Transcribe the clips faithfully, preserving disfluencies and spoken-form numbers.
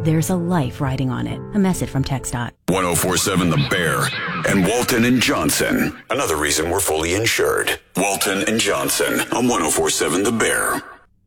there's a life riding on it. A message from TxDOT. ten forty-seven The Bear and Walton and Johnson. Another reason we're fully insured. Walton and Johnson on ten forty-seven The Bear.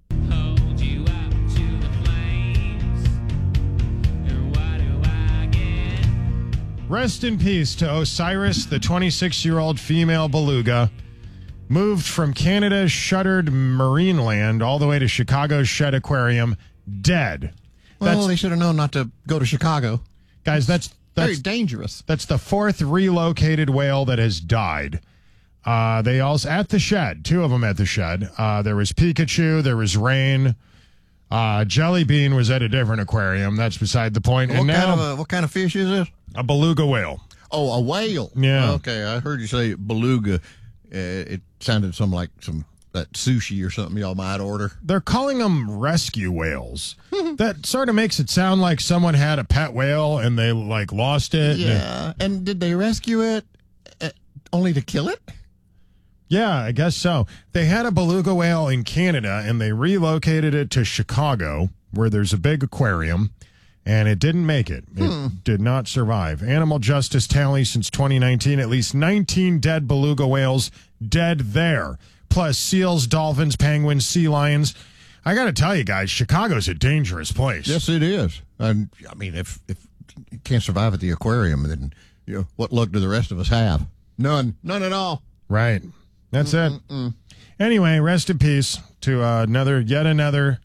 Rest in peace to Osiris, the twenty-six-year-old female beluga, moved from Canada's shuttered marine land all the way to Chicago's Shedd Aquarium, dead. Well, That's, they should have known not to go to Chicago. guys, that's that's Very dangerous. That's the fourth relocated whale that has died. Uh, they also at the shed, two of them at the shed. Uh, there was Pikachu, there was Rain. Uh, Jelly Bean was at a different aquarium. That's beside the point. What and kind now of a, what kind of fish is this? a beluga whale. Oh, a whale. Yeah. Okay, I heard you say beluga. Uh, it sounded some like some that sushi or something y'all might order. They're calling them rescue whales. That sort of makes it sound like someone had a pet whale and they like lost it. Yeah. And did they rescue it uh, only to kill it? Yeah, I guess so. They had a beluga whale in Canada and they relocated it to Chicago where there's a big aquarium and it didn't make it. It Hmm. did not survive. Animal Justice tally since twenty nineteen, at least nineteen dead beluga whales dead there. Plus seals, dolphins, penguins, sea lions. I got to tell you guys, Chicago's a dangerous place. Yes, it is. And I mean, if if you can't survive at the aquarium, then you know what luck do the rest of us have? None. None at all. Right. That's Mm-mm-mm. it. Anyway, rest in peace to uh, another, yet another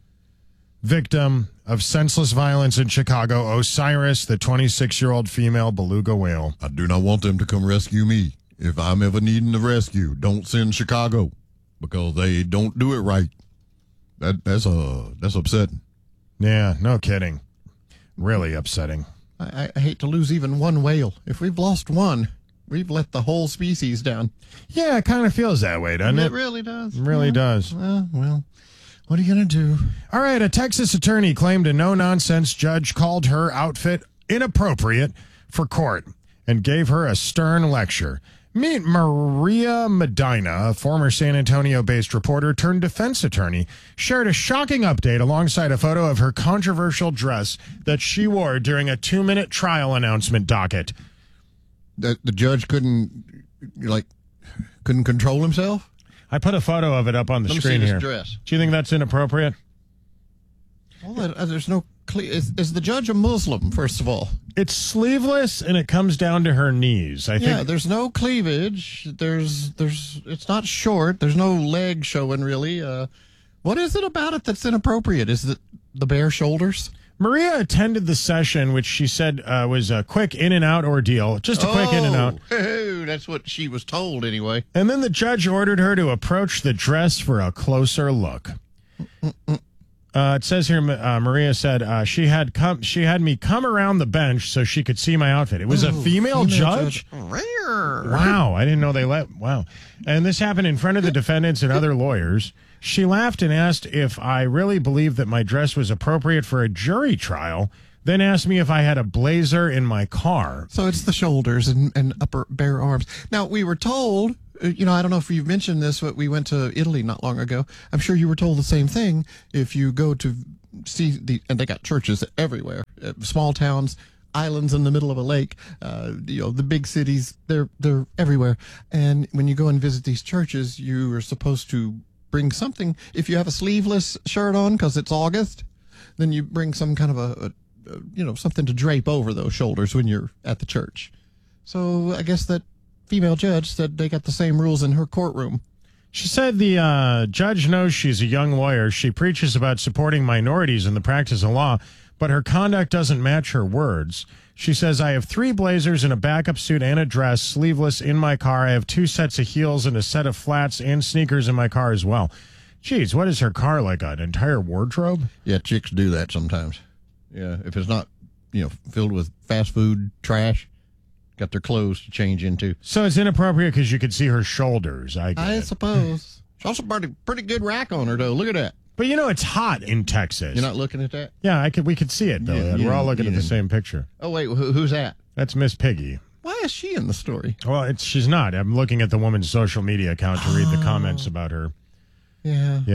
victim of senseless violence in Chicago, Osiris, the twenty-six-year-old female beluga whale. I do not want them to come rescue me. If I'm ever needing a rescue, don't send Chicago because they don't do it right. That that's uh that's upsetting. Yeah, no kidding. Really upsetting. I, I hate to lose even one whale. If we've lost one, we've let the whole species down. Yeah, it kind of feels that way, doesn't it? It really does. It really yeah. does. Uh, well, what are you going to do? All right, a Texas attorney claimed a no-nonsense judge called her outfit inappropriate for court and gave her a stern lecture. Meet Maria Medina, a former San Antonio-based reporter turned defense attorney, shared a shocking update alongside a photo of her controversial dress that she wore during a two-minute trial announcement docket. The, the judge couldn't, like, couldn't control himself? I put a photo of it up on the Let me screen see this here. dress. Do you think that's inappropriate? Well, uh, there's no cle- is, is the judge a Muslim, first of all? It's sleeveless and it comes down to her knees. I Yeah, think there's no cleavage. There's there's it's not short. There's no leg showing really. Uh, what is it about it that's inappropriate? Is it the bare shoulders? Maria attended the session, which she said uh, was a quick in and out ordeal, just a quick in and out. Oh, that's what she was told anyway. And then the judge ordered her to approach the dress for a closer look. Uh, it says here, uh, Maria said uh, she had come, she had me come around the bench so she could see my outfit. It was Ooh, a female, female judge. judge. Rare. Wow, I didn't know they let. Wow, and this happened in front of the defendants and other lawyers. She laughed and asked if I really believed that my dress was appropriate for a jury trial. Then asked me if I had a blazer in my car. So it's the shoulders and, and upper bare arms. Now, we were told, uh, you know, I don't know if you've mentioned this, but we went to Italy not long ago. I'm sure you were told the same thing. If you go to see the, and they got churches everywhere, uh, small towns, islands in the middle of a lake, uh, you know, the big cities, they're, they're everywhere. And when you go and visit these churches, you are supposed to bring something. If you have a sleeveless shirt on because it's August, then you bring some kind of a, a you know, something to drape over those shoulders when you're at the church. So I guess that female judge said they got the same rules in her courtroom. She said the uh, judge knows she's a young lawyer. She preaches about supporting minorities in the practice of law, but her conduct doesn't match her words. She says, I have three blazers and a backup suit and a dress, sleeveless, in my car. I have two sets of heels and a set of flats and sneakers in my car as well. Geez, what is her car, like an entire wardrobe? Yeah, chicks do that sometimes. Yeah, if it's not, you know, filled with fast food trash, got their clothes to change into. So it's inappropriate because you could see her shoulders, I guess. I suppose. It's also pretty, pretty good rack on her, though. Look at that. But, you know, it's hot in Texas. You're not looking at that? Yeah, I could. We could see it, though. Yeah, We're yeah, all looking yeah. at the same picture. Oh, wait, who, who's that? That's Miss Piggy. Why is she in the story? Well, it's she's not. I'm looking at the woman's social media account to read the comments about her. Yeah. Yeah.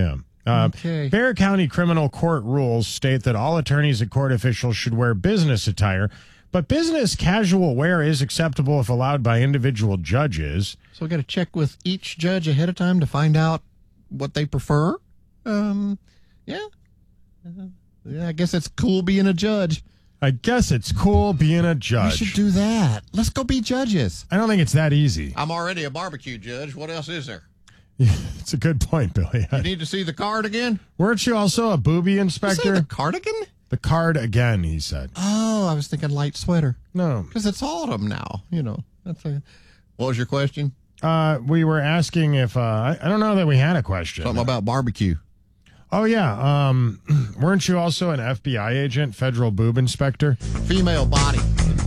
Uh, Okay. Bexar County criminal court rules state that all attorneys and court officials should wear business attire, but business casual wear is acceptable if allowed by individual judges. So we got to check with each judge ahead of time to find out what they prefer. Um, yeah. Uh, yeah, I guess it's cool being a judge. I guess it's cool being a judge. We should do that. Let's go be judges. I don't think it's that easy. I'm already a barbecue judge. What else is there? It's a good point, Billy. You need to see the card again? Weren't you also a booby Say inspector? the cardigan? The card again, he said. Oh, I was thinking light sweater. No. Because it's autumn now, you know. That's a, what was your question? Uh, we were asking if, uh, I, I don't know that we had a question. Something about barbecue. Oh, yeah. Um, weren't you also an F B I agent, federal boob inspector? Female body.